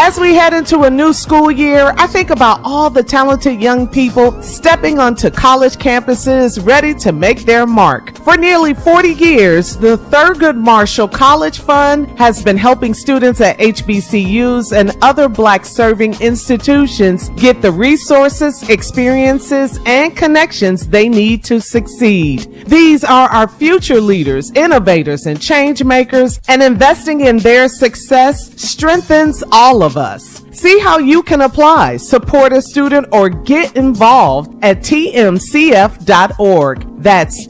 As we head into a new school year, I think about all the talented young people stepping onto college campuses ready to make their mark. For nearly 40 years, the Thurgood Marshall College Fund has been helping students at HBCUs and other Black-serving institutions get the resources, experiences, and connections they need to succeed. These are our future leaders, innovators, and change makers, and investing in their success strengthens all of us. See how you can apply, support a student, or get involved at tmcf.org. That's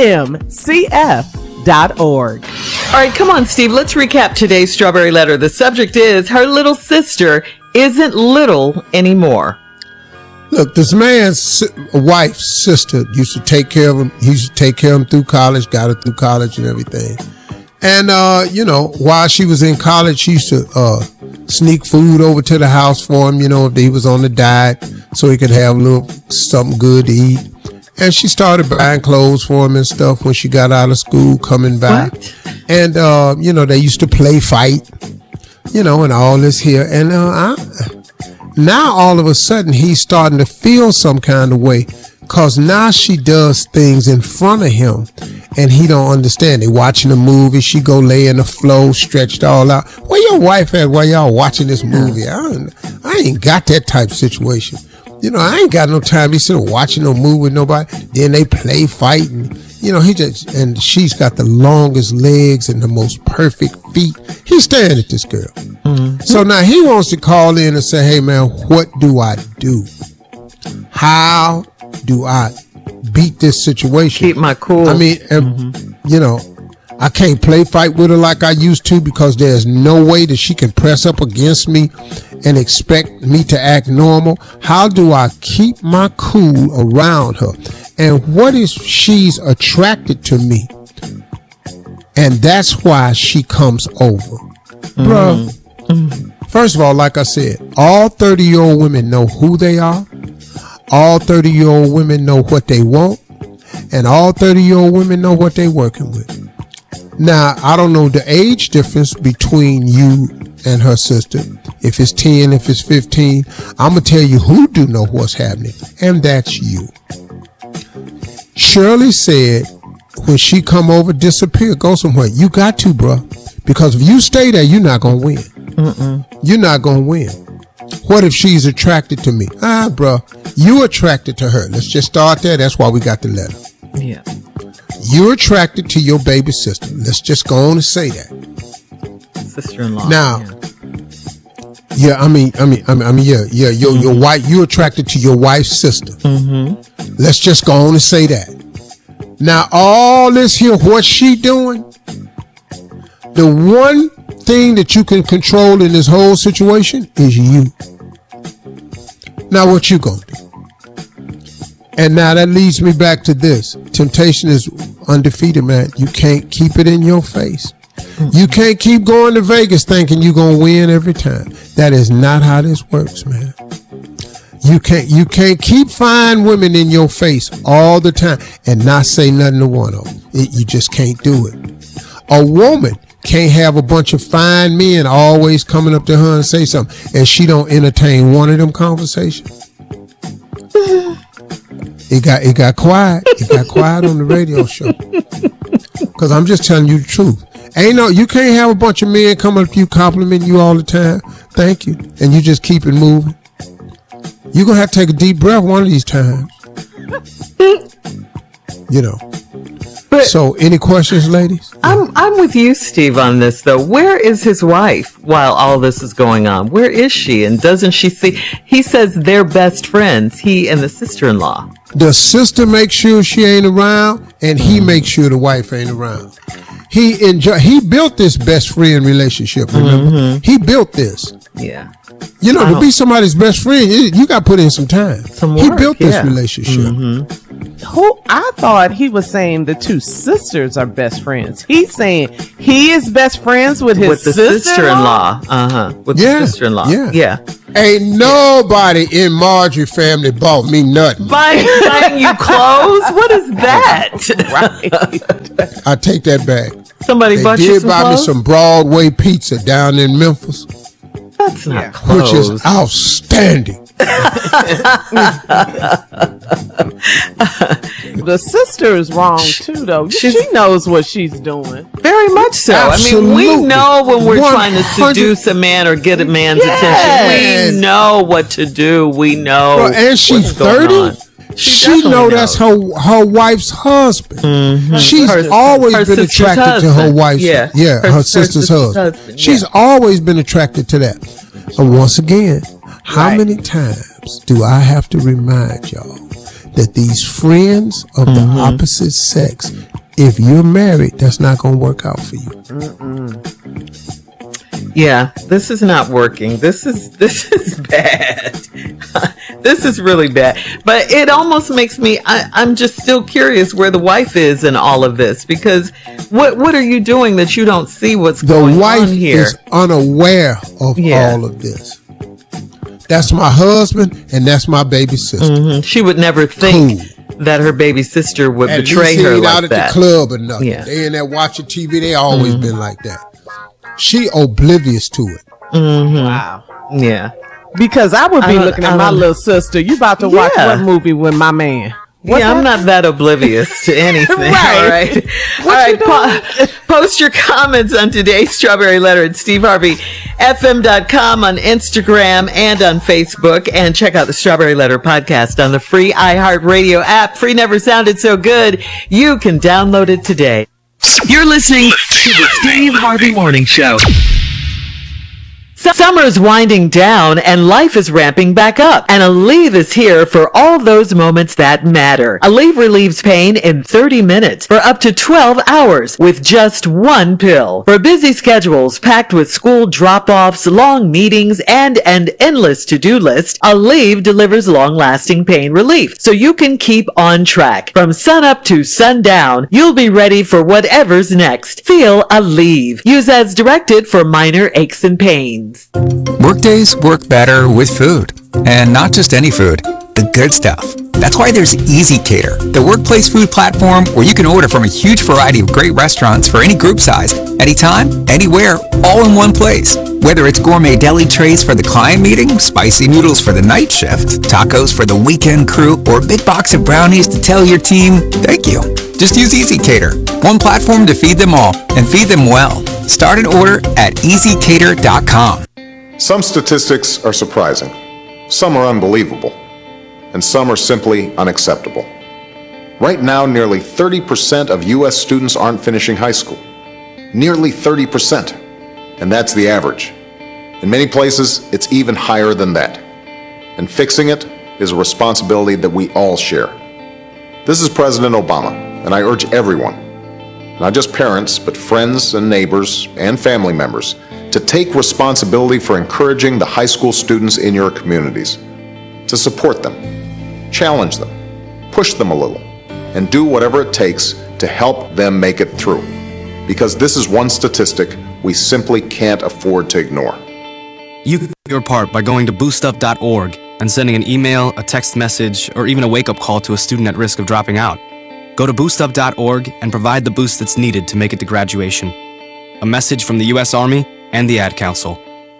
tmcf.org. All right, come on, Steve. Let's recap today's Strawberry Letter. The subject is her little sister isn't little anymore. Look, this man's wife's sister used to take care of him. He used to take care of him through college, got her through college and everything. And, while she was in college, she used to sneak food over to the house for him, if he was on the diet, so he could have a little something good to eat. And she started buying clothes for him and stuff when she got out of school, coming back. What? And, they used to play fight, and all this here. And now all of a sudden he's starting to feel some kind of way, because now she does things in front of him and he don't understand. They watching a movie, she go lay in the floor, stretched all out. Where your wife at while y'all watching this movie? I ain't got that type of situation. I ain't got no time to sit watching no movie with nobody. Then they play fighting. And she's got the longest legs and the most perfect feet. He's staring at this girl. Mm-hmm. So now he wants to call in and say, hey man, what do I do? How do I beat this situation? Keep my cool. I mean, I can't play fight with her like I used to, because there's no way that she can press up against me and expect me to act normal. How do I keep my cool around her? And what if she's attracted to me? And that's why she comes over. Bruh, first of all, like I said, all 30-year-old women know who they are. All 30-year-old women know what they want. And all 30-year-old women know what they're working with. Now, I don't know the age difference between you and her sister. If it's 10, if it's 15, I'm going to tell you who do know what's happening. And that's you. Shirley said, when she come over, disappear, go somewhere. You got to, bruh. Because if you stay there, you're not going to win. You're not going to win. What if she's attracted to me? Bruh, you attracted to her. Let's just start there. That's why we got the letter. Yeah. You're attracted to your baby sister. Let's just go on and say that. Sister-in-law. Now, your wife, you're attracted to your wife's sister. Mm-hmm. Let's just go on and say that. Now, all this here, what she doing? The one thing that you can control in this whole situation is you. Now, what you gonna do? And now that leads me back to this. Temptation is undefeated, man. You can't keep it in your face. You can't keep going to Vegas thinking you're going to win every time. That is not how this works, man. You can't keep fine women in your face all the time and not say nothing to one of them. You just can't do it. A woman can't have a bunch of fine men always coming up to her and say something, and she don't entertain one of them conversations. It got quiet. It got quiet on the radio show. Because I'm just telling you the truth. You can't have a bunch of men come up to you complimenting you all the time. Thank you. And you just keep it moving. You're going to have to take a deep breath one of these times. But so, any questions, ladies? I'm with you, Steve, on this, though. Where is his wife while all this is going on? Where is she? And doesn't she see? He says they're best friends, he and the sister-in-law. The sister makes sure she ain't around, and he makes sure the wife ain't around. He built this best friend relationship, remember? Mm-hmm. He built this. Yeah. To be somebody's best friend, you got to put in some time. He built this relationship. Mm-hmm. I thought he was saying the two sisters are best friends. He's saying he is best friends with his sister-in-law. With the sister-in-law. Yeah. Ain't nobody in Marjorie family bought me nothing. Buying you clothes? What is that? Right. I take that back. Somebody bought you some clothes? They did buy me some Broadway pizza down in Memphis. That's not close. Which is outstanding. The sister is wrong too, though. She knows what she's doing. Very much so. Absolutely. I mean, we know when we're trying to seduce a man or get a man's attention. We know what to do. We know. Bro, and she's 30. She know that's her wife's husband. Mm-hmm. She's always been attracted to her wife's. Yeah, her sister's husband. She's always been attracted to that. And once again, how many times do I have to remind y'all that these friends of the opposite sex, if you're married, that's not going to work out for you. Yeah, this is not working. This is bad. This is really bad. But it almost makes me, I'm just still curious where the wife is in all of this, because what are you doing that you don't see what's going on here? The wife is unaware of all of this. That's my husband and that's my baby sister. Mm-hmm. She would never think that her baby sister would betray her like that. Out at the club or nothing. Yeah. They in there watching TV. They always been like that. She oblivious to it. Mm-hmm. Wow. Yeah. Because I would be looking at my little sister. You about to watch what movie with my man? I'm not that oblivious to anything. Right. All right. Post your comments on today's Strawberry Letter at SteveHarveyFM.com, on Instagram and on Facebook. And check out the Strawberry Letter podcast on the free iHeartRadio app. Free never sounded so good. You can download it today. You're listening to the Steve Harvey Morning Show. Summer's winding down and life is ramping back up, and Aleve is here for all those moments that matter. Aleve relieves pain in 30 minutes for up to 12 hours with just one pill. For busy schedules packed with school drop-offs, long meetings, and an endless to-do list, Aleve delivers long-lasting pain relief so you can keep on track. From sunup to sundown, you'll be ready for whatever's next. Feel Aleve. Use as directed for minor aches and pains. Workdays work better with food, and not just any food, the good stuff. That's why there's EasyCater, the workplace food platform where you can order from a huge variety of great restaurants for any group size, anytime, anywhere, all in one place. Whether it's gourmet deli trays for the client meeting, spicy noodles for the night shift, tacos for the weekend crew, or a big box of brownies to tell your team, thank you. Just use EasyCater, one platform to feed them all, and feed them well. Start an order at EasyCater.com. Some statistics are surprising, some are unbelievable, and some are simply unacceptable. Right now, nearly 30% of U.S. students aren't finishing high school. Nearly 30%. And that's the average. In many places, it's even higher than that. And fixing it is a responsibility that we all share. This is President Obama, and I urge everyone, not just parents, but friends and neighbors and family members, to take responsibility for encouraging the high school students in your communities, to support them, challenge them, push them a little, and do whatever it takes to help them make it through. Because this is one statistic we simply can't afford to ignore. You can do your part by going to boostup.org and sending an email, a text message, or even a wake-up call to a student at risk of dropping out. Go to boostup.org and provide the boost that's needed to make it to graduation. A message from the U.S. Army and the Ad Council.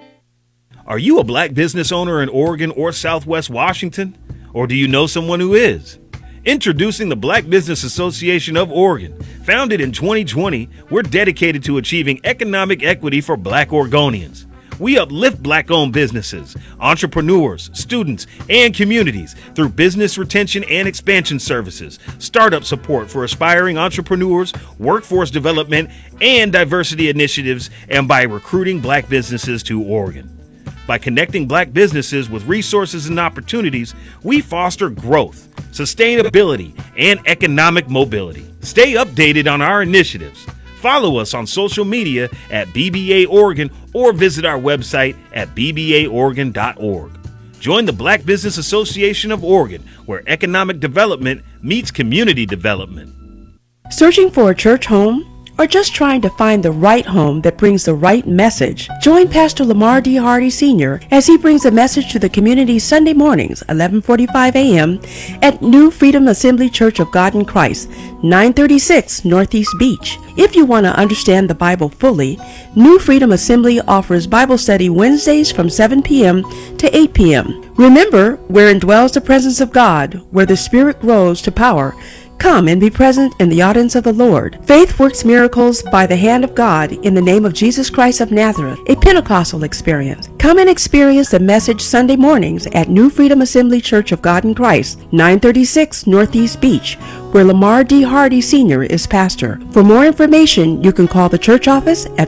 Are you a black business owner in Oregon or Southwest Washington? Or do you know someone who is? Introducing the Black Business Association of Oregon. Founded in 2020, we're dedicated to achieving economic equity for black Oregonians. We uplift black-owned businesses, entrepreneurs, students, and communities through business retention and expansion services, startup support for aspiring entrepreneurs, workforce development, and diversity initiatives, and by recruiting black businesses to Oregon. By connecting black businesses with resources and opportunities, we foster growth, sustainability, and economic mobility. Stay updated on our initiatives. Follow us on social media at BBA Oregon or visit our website at bbaoregon.org. Join the Black Business Association of Oregon, where economic development meets community development. Searching for a church home or just trying to find the right home that brings the right message, join Pastor Lamar D. Hardy Sr. as he brings a message to the community Sunday mornings, 11:45 a.m. at New Freedom Assembly Church of God in Christ, 936 Northeast Beach. If you want to understand the Bible fully, New Freedom Assembly offers Bible study Wednesdays from 7 p.m. to 8 p.m. Remember, wherein dwells the presence of God, where the Spirit grows to power, come and be present in the audience of the Lord. Faith works miracles by the hand of God in the name of Jesus Christ of Nazareth, a Pentecostal experience. Come and experience the message Sunday mornings at New Freedom Assembly Church of God in Christ, 936 Northeast Beach, where Lamar D. Hardy Sr. is pastor. For more information, you can call the church office at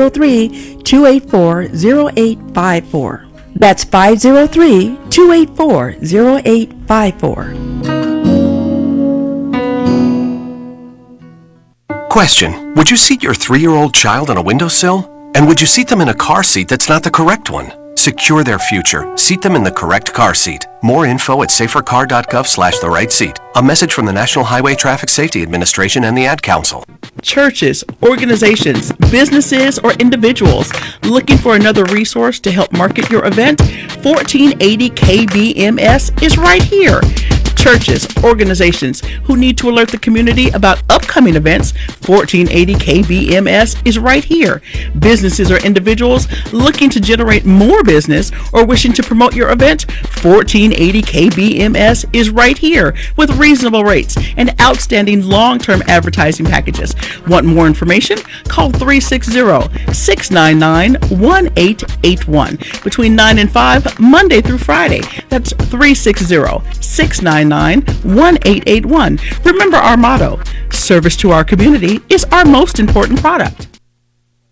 503-284-0854. That's 503-284-0854. Question: would you seat your 3-year-old child on a windowsill? And would you seat them in a car seat that's not the correct one? Secure their future. Seat them in the correct car seat. More info at safercar.gov/the-right-seat. A message from the National Highway Traffic Safety Administration and the Ad Council. Churches, organizations, businesses, or individuals looking for another resource to help market your event? 1480 KBMS is right here. Churches, organizations who need to alert the community about upcoming events, 1480 KBMS is right here. Businesses or individuals looking to generate more business or wishing to promote your event, 1480 KBMS is right here with reasonable rates and outstanding long-term advertising packages. Want more information? Call 360-699-1881 between 9 and 5, Monday through Friday. That's 360-699-1881. Remember our motto: service to our community is our most important product.